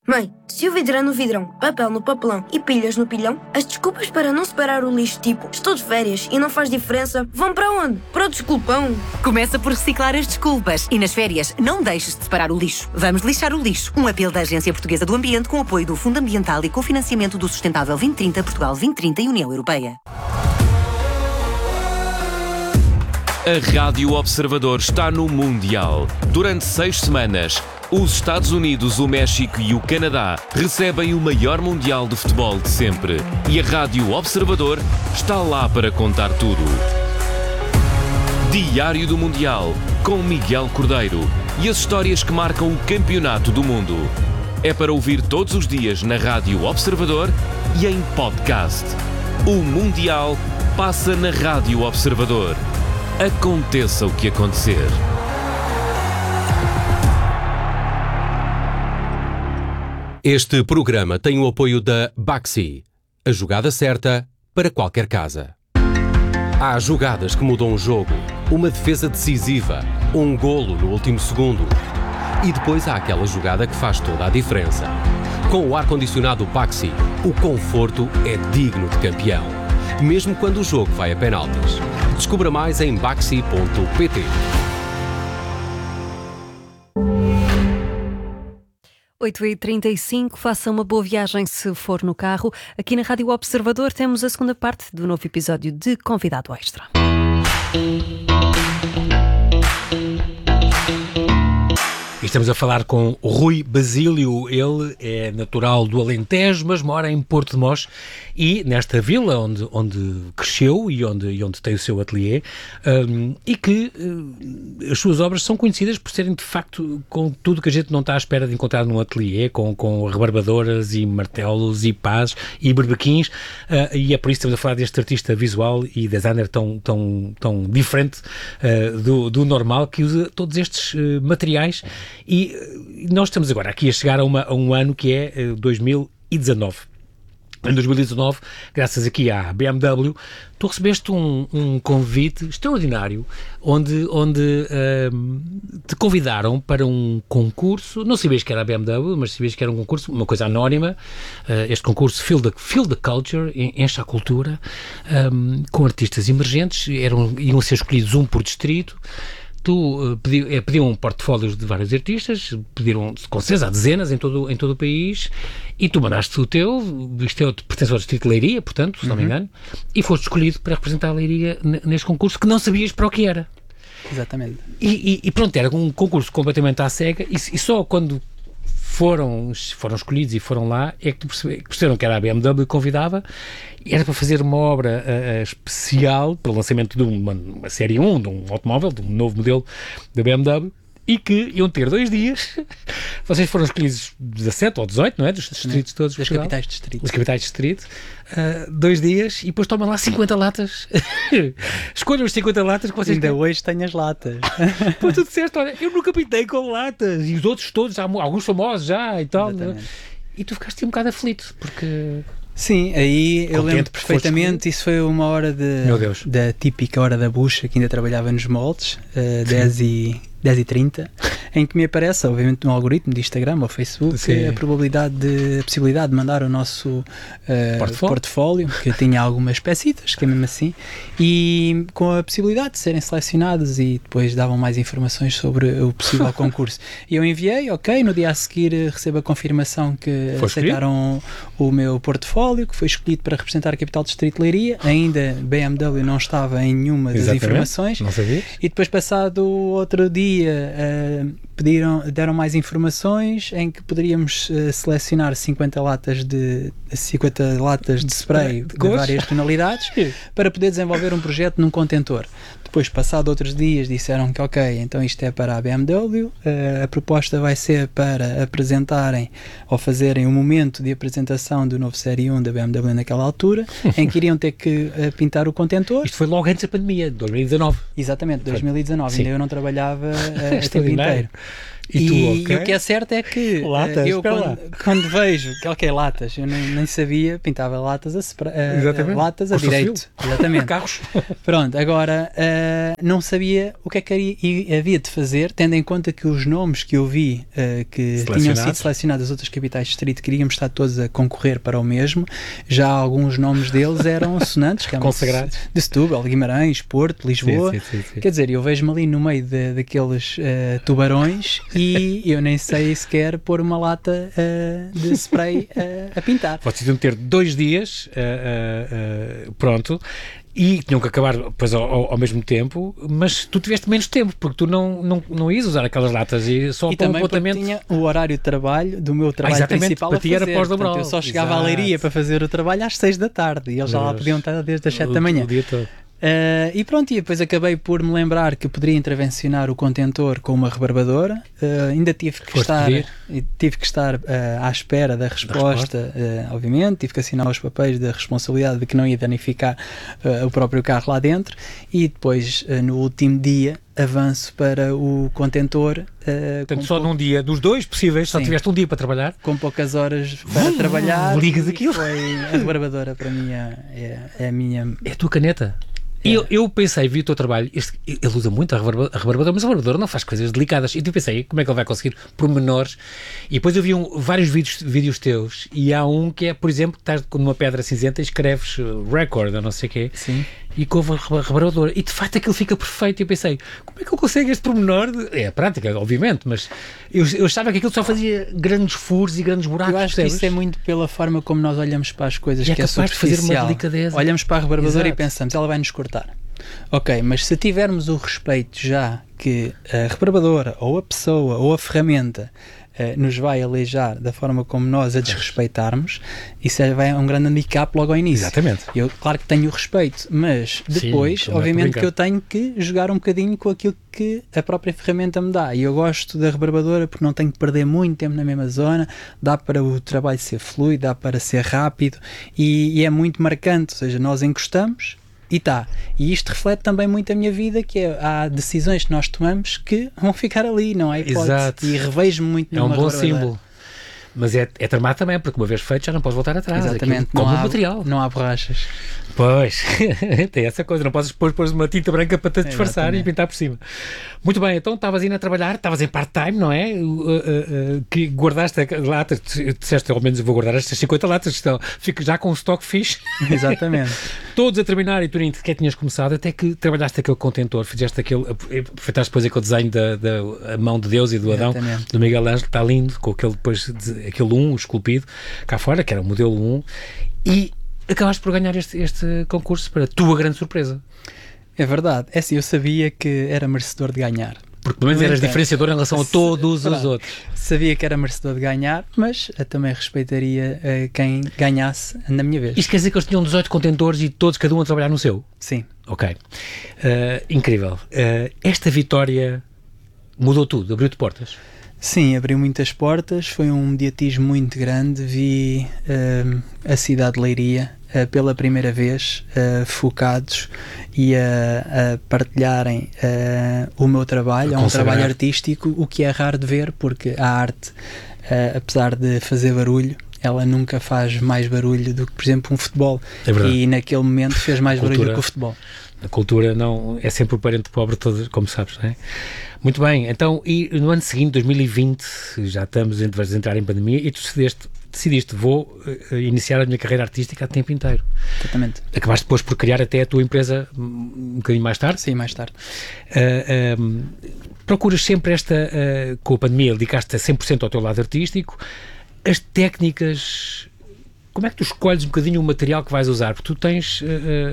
Mãe, se o vidro é no vidrão, papel no papelão e pilhas no pilhão, as desculpas para não separar o lixo, tipo estou de férias e não faz diferença, vão para onde? Para o desculpão. Começa por reciclar as desculpas e nas férias não deixes de separar o lixo. Vamos lixar o lixo. Um apelo da Agência Portuguesa do Ambiente com apoio do Fundo Ambiental e cofinanciamento do Sustentável 2030, Portugal 2030 e União Europeia. A Rádio Observador está no Mundial. Durante 6 semanas, os Estados Unidos, o México e o Canadá recebem o maior Mundial de futebol de sempre. E a Rádio Observador está lá para contar tudo. Diário do Mundial, com Miguel Cordeiro. E as histórias que marcam o campeonato do mundo. É para ouvir todos os dias na Rádio Observador e em podcast. O Mundial passa na Rádio Observador. Aconteça o que acontecer. Este programa tem o apoio da Baxi, a jogada certa para qualquer casa. Há jogadas que mudam o jogo, uma defesa decisiva, um golo no último segundo. E depois há aquela jogada que faz toda a diferença. Com o ar-condicionado Baxi, o conforto é digno de campeão, mesmo quando o jogo vai a penaltis. Descubra mais em baxi.pt. 8h35, faça uma boa viagem se for no carro. Aqui na Rádio Observador temos a segunda parte do novo episódio de Convidado Extra. Estamos a falar com o Rui Basílio. Ele é natural do Alentejo, mas mora em Porto de Mós e nesta vila onde cresceu e onde tem o seu ateliê, e que as suas obras são conhecidas por serem, de facto, com tudo que a gente não está à espera de encontrar num ateliê, com rebarbadoras e martelos e pás e berbequins, e é por isso que estamos a falar deste artista visual e designer tão diferente do normal, que usa todos estes materiais. E nós estamos agora aqui a chegar a um ano que é 2019. Em 2019, graças aqui à BMW, tu recebeste um convite extraordinário onde te convidaram para um concurso. Não sabias que era a BMW, mas sabias que era um concurso, uma coisa anónima. Este concurso Feel the Culture, enche a cultura, com artistas emergentes. Iam ser escolhidos um por distrito. Pediam portfólios de vários artistas, pediram com certeza há dezenas em todo o país, e tu mandaste o teu, pertence ao distrito de Leiria, portanto, se não me engano, e foste escolhido para representar a Leiria neste concurso que não sabias para o que era. Exatamente. E pronto, era um concurso completamente à cega, e só quando foram escolhidos e foram lá é que perceberam que era a BMW que convidava. Era para fazer uma obra especial para o lançamento de uma série 1, de um automóvel, de um novo modelo da BMW, e que iam ter 2 dias. Vocês foram escolhidos 17 ou 18, não é? Dos distritos todos. Das capitais de distrito. Das capitais de distrito. 2 dias e depois tomam lá 50 latas. Escolham as 50 latas que vocês ainda têm. Hoje tenho as latas. Pois tu disseste, olha, eu nunca pintei com latas. E os outros todos, alguns famosos já e tal. E tu ficaste um bocado aflito, porque... Sim, aí eu lembro perfeitamente, isso foi uma hora da típica hora da bucha, que ainda trabalhava nos moldes, 10h30, em que me aparece, obviamente, no algoritmo de Instagram ou Facebook, a possibilidade de mandar o nosso portfólio, que tinha algumas peциtas, que é mesmo assim, e com a possibilidade de serem selecionados, e depois davam mais informações sobre o possível concurso. E eu enviei, no dia a seguir recebo a confirmação que aceitaram o meu portfólio, que foi escolhido para representar a capital do distrito de Leiria. Ainda BMW não estava em nenhuma das informações. Não sabia. E depois, passado outro dia, deram mais informações em que poderíamos selecionar 50 latas de spray de várias tonalidades para poder desenvolver um projeto num contentor. Depois, passado outros dias, disseram que então isto é para a BMW, a proposta vai ser para apresentarem ou fazerem um momento de apresentação do novo Série 1 da BMW naquela altura, em que iriam ter que pintar o contentor. Isto foi logo antes da pandemia, 2019. Exatamente, 2019, ainda eu não trabalhava a tempo inteiro. E o que é certo é que latas, eu quando vejo que latas, eu nem sabia, pintava latas latas a direito. Exatamente. Carros. Pronto, agora não sabia o que é que havia de fazer, tendo em conta que os nomes que eu vi que tinham sido selecionados das outras capitais de distrito, queríamos estar todos a concorrer para o mesmo. Já alguns nomes deles eram sonantes, consagrados, de Setúbal, Guimarães, Porto, Lisboa. Sim. Quer dizer, eu vejo-me ali no meio daqueles tubarões e eu nem sei sequer pôr uma lata de spray a pintar. Vocês iam ter 2 dias, pronto, e tinham que acabar depois ao mesmo tempo, mas tu tiveste menos tempo, porque tu não ias usar aquelas latas e só para um apontamento. Tinha o horário de trabalho do meu trabalho principal para ti era pós-laboral. Eu só chegava à Leiria para fazer o trabalho às 6 da tarde e eles já lá podiam estar desde as 7 da manhã. O dia todo. E pronto, e depois acabei por me lembrar que poderia intervencionar o contentor com uma rebarbadora. Ainda tive que estar à espera da resposta, obviamente. Tive que assinar os papéis da responsabilidade de que não ia danificar o próprio carro lá dentro. E depois, no último dia, avanço para o contentor. Portanto, só num dia, dos 2 possíveis, só tiveste um dia para trabalhar. Com poucas horas para trabalhar. Ligas aquilo. A rebarbadora para mim é a minha... É a tua caneta. Eu pensei, vi o teu trabalho, ele usa muito a rebarbadora, mas a rebarbadora não faz coisas delicadas. E eu pensei, como é que ele vai conseguir pormenores? E depois eu vi vários vídeos teus, e há um que é, por exemplo, que estás numa pedra cinzenta e escreves record, ou não sei o quê. Sim. E com a rebarbadora. E de facto aquilo fica perfeito. E eu pensei, como é que eu consigo este pormenor? É a prática, obviamente, mas eu achava que aquilo só fazia grandes furos e grandes buracos. Eu acho que isso é muito pela forma como nós olhamos para as coisas, e que é capaz de fazer uma delicadeza. Olhamos para a rebarbadora e pensamos, ela vai nos cortar. Ok, mas se tivermos o respeito já que a rebarbadora ou a pessoa ou a ferramenta nos vai aleijar da forma como nós a desrespeitarmos, isso é um grande handicap logo ao início. Exatamente. Eu, claro que tenho o respeito, mas depois, obviamente que eu tenho que jogar um bocadinho com aquilo que a própria ferramenta me dá. E eu gosto da rebarbadora porque não tenho que perder muito tempo na mesma zona, dá para o trabalho ser fluido, dá para ser rápido e é muito marcante, ou seja, nós encostamos e isto reflete também muito a minha vida, que há decisões que nós tomamos que vão ficar ali, não é hipótese. Exato. E revejo-me muito numa rebarbadora. É um bom símbolo. Mas é tramado também, porque uma vez feito já não podes voltar atrás. Exatamente. Como material. Não há borrachas. Pois, tem essa coisa, não podes pôr uma tinta branca para te disfarçar e pintar por cima. Muito bem, então estavas indo a trabalhar, estavas em part-time, não é? Que guardaste latas, disseste, ao menos eu vou guardar estas 50 latas, então fico já com um stock fixe. Exatamente. Todos a terminar, e tu nem sequer tinhas começado, até que trabalhaste aquele contentor, fizeste feitaste depois aquele desenho da mão de Deus e do Adão, do Miguel Ângelo, está lindo, com aquele 1 esculpido cá fora, que era o modelo 1, e acabaste por ganhar este concurso, para a tua grande surpresa. É verdade. É assim, eu sabia que era merecedor de ganhar. Porque pelo menos eras diferenciador em relação a todos os outros. Sabia que era merecedor de ganhar, mas também respeitaria quem ganhasse na minha vez. Isto quer dizer que eles tinham 18 contentores e todos, cada um a trabalhar no seu? Sim. Ok. Incrível. Esta vitória mudou tudo, abriu-te portas? Sim, abriu muitas portas, foi um mediatismo muito grande, vi a cidade de Leiria pela primeira vez focados e a partilharem o meu trabalho, um trabalho artístico, o que é raro de ver, porque a arte, apesar de fazer barulho, ela nunca faz mais barulho do que, por exemplo, um futebol. E naquele momento fez mais barulho do que o futebol. A cultura não é sempre o parente pobre, todo, como sabes, não é? Muito bem, então, e no ano seguinte, 2020, já vais entrar em pandemia, e tu decidiste, vou iniciar a minha carreira artística a tempo inteiro. Exatamente. Acabaste depois por criar até a tua empresa um bocadinho mais tarde? Sim, mais tarde. Procuras sempre com a pandemia, dedicaste a 100% ao teu lado artístico, as técnicas... Como é que tu escolhes um bocadinho o material que vais usar? Porque tu tens,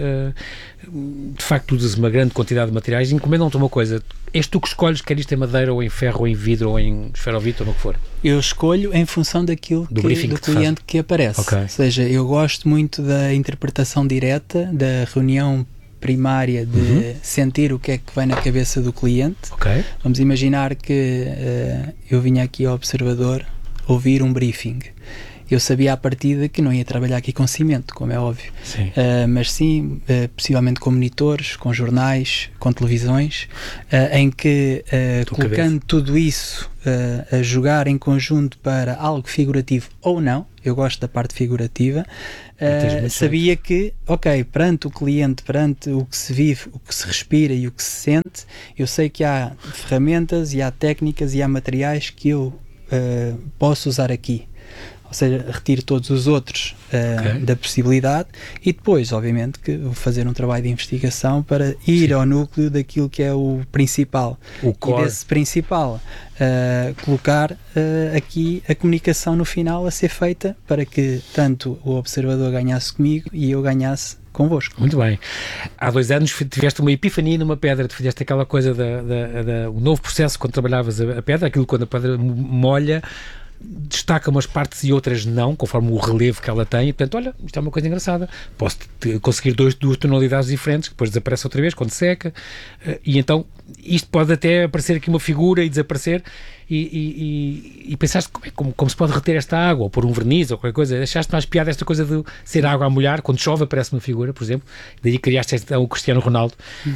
de facto, usas uma grande quantidade de materiais e encomendam-te uma coisa. És tu que escolhes, quer isto em madeira, ou em ferro, ou em vidro, ou em esferovite, ou no que for? Eu escolho em função daquilo do cliente que aparece. Okay. Ou seja, eu gosto muito da interpretação direta, da reunião primária, de sentir o que é que vai na cabeça do cliente. Okay. Vamos imaginar que eu vinha aqui ao Observador ouvir um briefing. Eu sabia à partida que não ia trabalhar aqui com cimento, como é óbvio. Sim. Mas sim, possivelmente com monitores, com jornais, com televisões, em que colocando tudo isso a jogar em conjunto para algo figurativo ou não, eu gosto da parte figurativa, sabia que, ok, perante o cliente, perante o que se vive, o que se respira e o que se sente, eu sei que há ferramentas e há técnicas e há materiais que eu posso usar aqui. Ou seja, retiro todos os outros da possibilidade e depois, obviamente, que vou fazer um trabalho de investigação para ir ao núcleo daquilo que é o principal. O core. E desse principal, colocar aqui a comunicação no final a ser feita para que tanto o observador ganhasse comigo e eu ganhasse convosco. Muito bem. Há 2 anos tiveste uma epifania numa pedra, tu fizeste aquela coisa o novo processo quando trabalhavas a pedra, aquilo quando a pedra molha, destaca umas partes e outras não, conforme o relevo que ela tem, e portanto, olha, isto é uma coisa engraçada, posso conseguir duas tonalidades diferentes, que depois desaparece outra vez quando seca, e então isto pode até aparecer aqui uma figura e desaparecer, e pensaste como se pode reter esta água, ou pôr um verniz ou qualquer coisa. Achaste mais piada esta coisa de ser água a molhar, quando chove aparece uma figura, por exemplo, daí criaste então o Cristiano Ronaldo,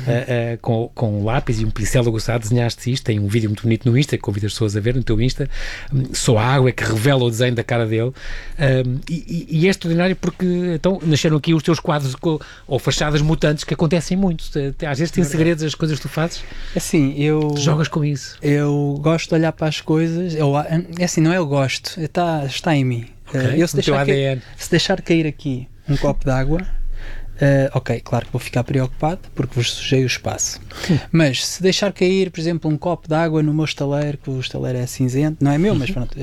com um lápis e um pincel aguçado, desenhaste isto. Tem um vídeo muito bonito no Insta, que convido as pessoas a ver no teu Insta, só a água é que revela o desenho da cara dele, e é extraordinário porque então nasceram aqui os teus quadros ou fachadas mutantes, que acontecem muito. Às vezes tem segredos as coisas que tu fazes. Assim, Tu jogas com isso. Eu gosto de olhar para as coisas, é assim, não é eu gosto, está em mim. Okay. Eu se deixar cair aqui um copo de água, ok, claro que vou ficar preocupado porque vos sujei o espaço. Mas se deixar cair, por exemplo, um copo de água no meu estaleiro, que o estaleiro é cinzento, não é meu, mas pronto,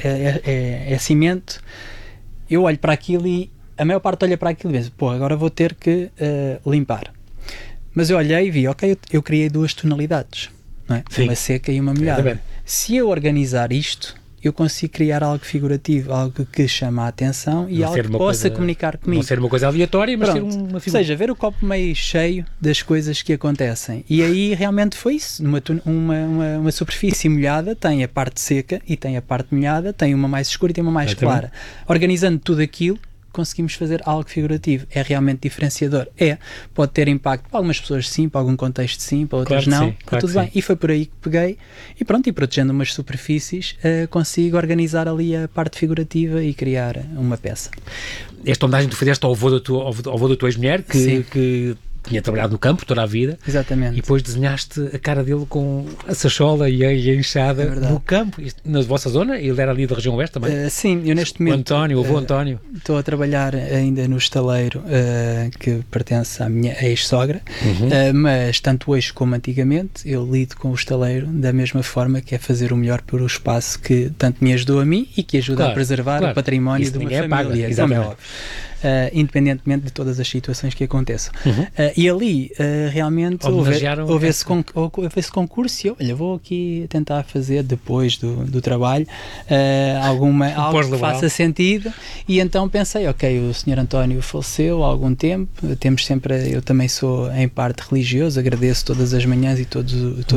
é cimento, eu olho para aquilo e a maior parte olha para aquilo e pensa, agora vou ter que limpar. Mas eu olhei e vi, ok, eu criei 2 tonalidades, não é? Uma seca e uma molhada. Se eu organizar isto, eu consigo criar algo figurativo, algo que chama a atenção e algo que possa comunicar comigo. Não ser uma coisa aleatória, mas ser uma figura. Ou seja, ver o copo meio cheio das coisas que acontecem. E aí realmente foi isso. Uma superfície molhada tem a parte seca e tem a parte molhada, tem uma mais escura e tem uma mais clara. Organizando tudo aquilo, conseguimos fazer algo figurativo. É realmente diferenciador. Pode ter impacto para algumas pessoas sim, para algum contexto sim, para outras não. Está tudo bem. E foi por aí que peguei e pronto, e protegendo umas superfícies, consigo organizar ali a parte figurativa e criar uma peça. Esta homenagem que tu fizeste ao avô da tua ex-mulher, que tinha trabalhado no campo toda a vida. Exatamente. E depois desenhaste a cara dele com a sachola e a enxada no campo, na vossa zona. Ele era ali da região oeste também? Sim, eu neste momento... O avô António. Estou a trabalhar ainda no estaleiro que pertence à minha ex-sogra, mas tanto hoje como antigamente eu lido com o estaleiro da mesma forma, que é fazer o melhor por o espaço que tanto me ajudou a mim e que ajuda a preservar o património de uma família. Exatamente. Independentemente de todas as situações que aconteçam. E ali realmente houve esse concurso e eu, olha, vou aqui tentar fazer depois do trabalho algo que faça sentido, e então pensei, ok, o Sr. António faleceu há algum tempo, temos sempre, eu também sou em parte religioso, agradeço todas as manhãs e todas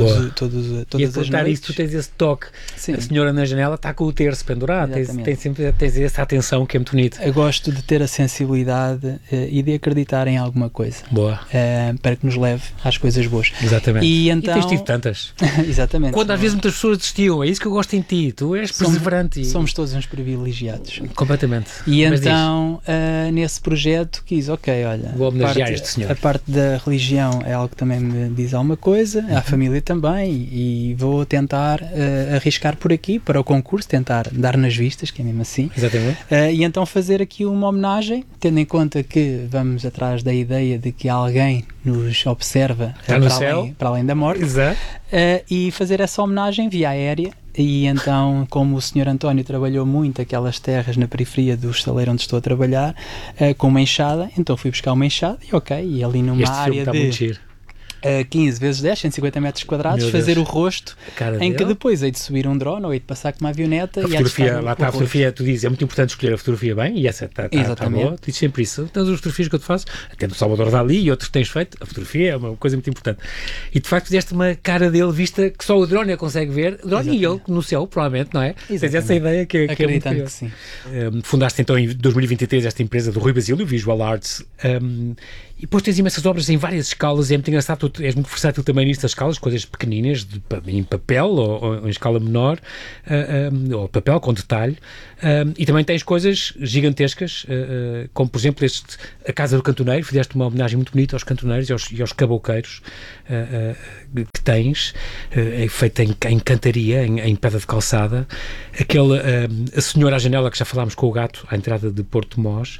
as noites. Isso, tu tens esse toque. Sim. A senhora na janela está com o terço pendurado, tens essa atenção que é muito bonita. Eu gosto de ter a sensibilidade e de acreditar em alguma coisa. Boa. Para que nos leve às coisas boas. Exatamente. E então... tens tido tantas. Exatamente. Quando às vezes muitas pessoas desistiam, é isso que eu gosto em ti, tu és perseverante. Somos todos uns privilegiados. Completamente. E mas então, nesse projeto quis, ok, olha, vou homenagear este senhor. A parte da religião é algo que também me diz alguma coisa, a família também, e vou tentar arriscar por aqui, para o concurso, tentar dar nas vistas, que é mesmo assim. Exatamente. E então fazer aqui uma homenagem, tendo em conta que vamos atrás da ideia de que alguém nos observa para além da morte. Exato. E fazer essa homenagem via aérea. E então, como o Sr. António trabalhou muito aquelas terras na periferia do estaleiro onde estou a trabalhar, com uma enxada, então fui buscar uma enxada e ok, e ali numa área de... 15 vezes 10, 150 metros quadrados, fazer o rosto, em que depois hei de subir um drone ou hei de passar com uma avioneta. A fotografia, lá está a fotografia, tu dizes, é muito importante escolher a fotografia bem, e essa está boa, tu dizes sempre isso. Todas as fotografias que eu te faço, até do Salvador Dalí e outros que tens feito, a fotografia é uma coisa muito importante. E de facto fizeste uma cara dele vista que só o drone consegue ver, o drone e ele no céu, provavelmente, não é? Tens essa ideia que é muito curioso. Que sim. Fundaste então em 2023 esta empresa do Rui Basílio, Visual Arts, e depois tens imensas obras em várias escalas, é muito engraçado, tu és muito versátil também nestas escalas, coisas pequeninas, em papel ou em escala menor, ou papel com detalhe, e também tens coisas gigantescas, como por exemplo a Casa do Cantoneiro, fizeste uma homenagem muito bonita aos cantoneiros e aos cabouqueiros que tens, feita em cantaria, em pedra de calçada, a Senhora à Janela, que já falámos com o gato, à entrada de Porto de Mós.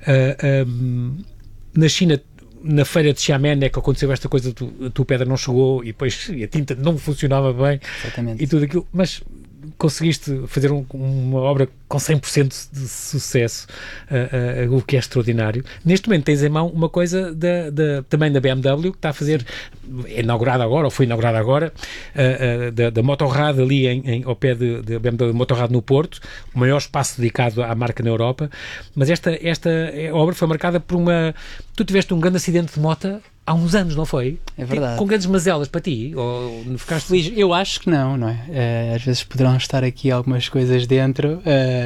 Na China, na feira de Xiamen, é que aconteceu esta coisa, a tua pedra não chegou e depois a tinta não funcionava bem. Exatamente. E tudo aquilo, mas conseguiste fazer uma obra com 100% de sucesso, o que é extraordinário. Neste momento tens em mão uma coisa também da BMW, que está a fazer, é inaugurada agora, ou foi inaugurada agora, da Motorrad ali ao pé da BMW Motorrad no Porto, o maior espaço dedicado à marca na Europa. Mas esta obra foi marcada por tu tiveste um grande acidente de moto há uns anos, não foi? É verdade. Com grandes mazelas para ti? Ou ficaste feliz? Eu acho que não é? Às vezes poderão estar aqui algumas coisas dentro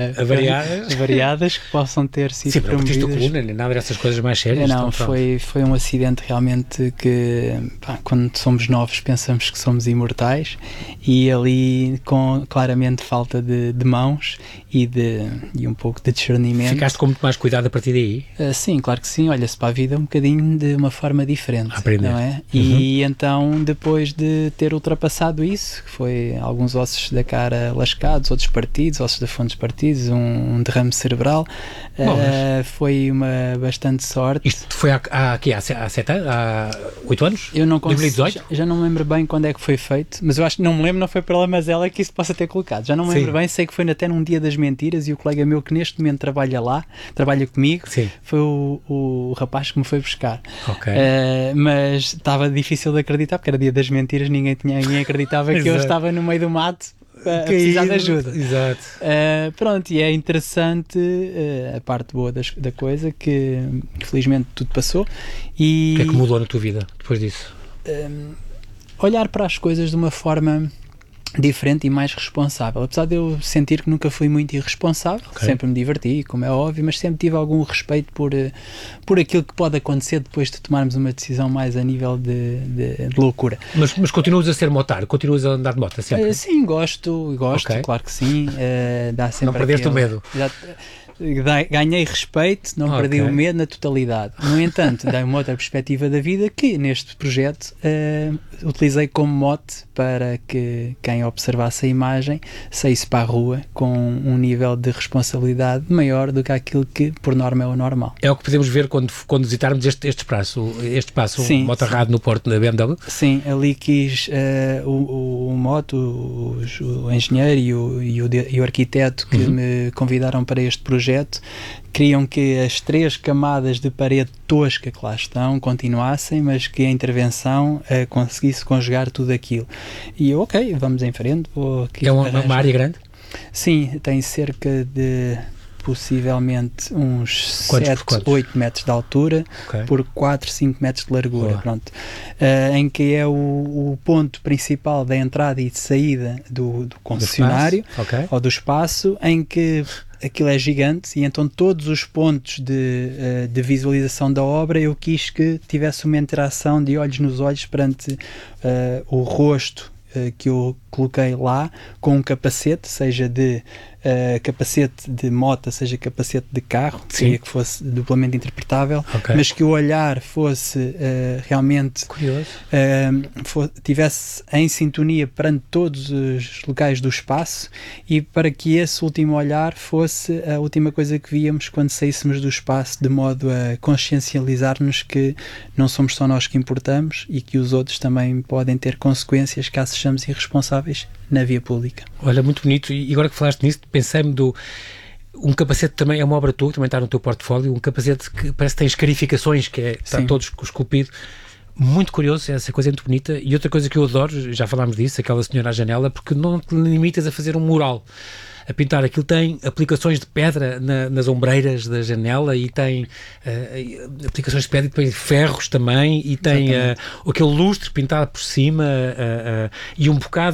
variadas que possam ter sido promovidas. Sim, não partiste a coluna, nem nada dessas coisas mais sérias? Não, foi um acidente realmente que, quando somos novos, pensamos que somos imortais, e ali com claramente falta de mãos e um pouco de discernimento. Ficaste com muito mais cuidado a partir daí? Sim, claro que sim. Olha-se para a vida um bocadinho de uma forma diferente. Aprender. Não é? E então, depois de ter ultrapassado isso, que foi alguns ossos da cara lascados, outros partidos, ossos da fronte partidos, um derrame cerebral, foi uma bastante sorte. Isto foi há 7 anos? Há 8 anos? Eu não consigo, 2018? Já não me lembro bem quando é que foi feito, mas eu acho que não me lembro, não foi pela mazela que isso possa ter colocado. Já não me lembro bem, sei que foi até num dia das mentiras, e o colega meu que neste momento trabalha comigo, foi o rapaz que me foi buscar. Ok. Mas estava difícil de acreditar, porque era dia das mentiras, ninguém acreditava que eu estava no meio do mato a precisar de ajuda. Exato. Pronto, e é interessante a parte boa da coisa, que felizmente tudo passou. E o que é que mudou na tua vida depois disso? Olhar para as coisas de uma forma diferente e mais responsável. Apesar de eu sentir que nunca fui muito irresponsável, sempre me diverti, como é óbvio, mas sempre tive algum respeito por aquilo que pode acontecer depois de tomarmos uma decisão mais a nível de loucura. Mas continuas a ser motar? Continuas a andar de moto sempre? Sim, gosto, claro que sim. Dá sempre não perdeste o medo? Ganhei respeito, não perdi o medo na totalidade. No entanto, dei uma outra perspectiva da vida, que neste projeto utilizei como mote para que quem observasse a imagem saísse para a rua com um nível de responsabilidade maior do que aquilo que por norma é o normal. É o que podemos ver quando visitarmos este espaço, Motorrad no Porto da BMW? Sim, ali quis o engenheiro e o arquiteto que me convidaram para este projeto queriam que as 3 camadas de parede tosca que lá estão continuassem, mas que a intervenção conseguisse conjugar tudo aquilo. E eu, vamos em frente. É uma área grande? Sim, tem cerca de possivelmente uns 7, 8 metros de altura por 4, 5 metros de largura, pronto. Em que é o ponto principal da entrada e de saída do concessionário ou do espaço, em que aquilo é gigante, e então todos os pontos de visualização da obra eu quis que tivesse uma interação de olhos nos olhos perante o rosto que eu coloquei lá, com um capacete, seja de capacete de moto, seja capacete de carro, queria que fosse duplamente interpretável, mas que o olhar fosse realmente tivesse em sintonia perante todos os locais do espaço, e para que esse último olhar fosse a última coisa que víamos quando saíssemos do espaço, de modo a consciencializar-nos que não somos só nós que importamos e que os outros também podem ter consequências caso sejamos irresponsáveis na via pública. Olha, muito bonito. E agora que falaste nisso, pensei-me um capacete também é uma obra tua, também está no teu portfólio, um capacete que parece que tem escarificações, está todo esculpido, muito curioso, essa coisa é muito bonita. E outra coisa que eu adoro, já falámos disso, aquela senhora à janela, porque não te limitas a fazer um mural, a pintar. Aquilo tem aplicações de pedra nas ombreiras da janela e tem aplicações de pedra e tem ferros também e tem aquele lustre pintado por cima e um bocado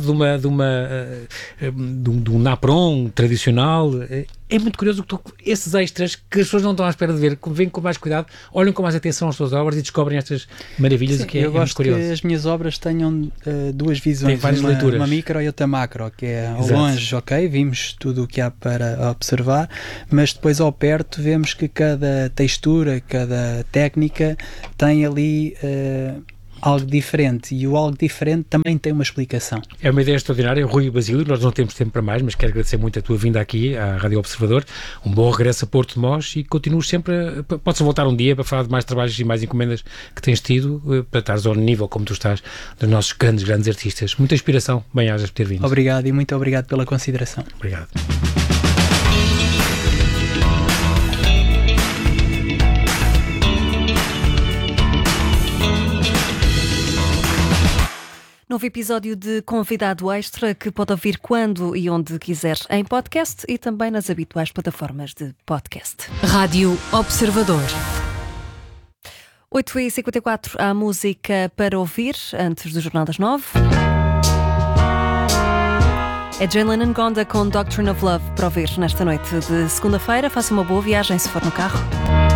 de um napron tradicional. É muito curioso esses extras que as pessoas não estão à espera de ver, vêm com mais cuidado, olham com mais atenção às suas obras e descobrem estas maravilhas. Sim, que é gosto muito curioso. que as minhas obras tenham duas visões, tem várias leituras. Uma micro e outra macro, que é ao Exato. longe, ok, vimos tudo o que há para observar, mas depois ao perto vemos que cada textura, cada técnica tem ali algo diferente, e o algo diferente também tem uma explicação. É uma ideia extraordinária. Rui Basílio, nós não temos tempo para mais, mas quero agradecer muito a tua vinda aqui à Rádio Observador. Um bom regresso a Porto de Mós e continuas sempre podes voltar um dia para falar de mais trabalhos e mais encomendas que tens tido, para estares ao nível como tu estás dos nossos grandes artistas. Muita inspiração. Bem-ajas por ter vindo. Obrigado e muito obrigado pela consideração. Obrigado. Novo episódio de Convidado Extra que pode ouvir quando e onde quiser em podcast e também nas habituais plataformas de podcast. Rádio Observador. 8h54, há música para ouvir antes do Jornal das 9. É Jane Lennon Gonda com Doctrine of Love para ouvir nesta noite de segunda-feira. Faça uma boa viagem se for no carro.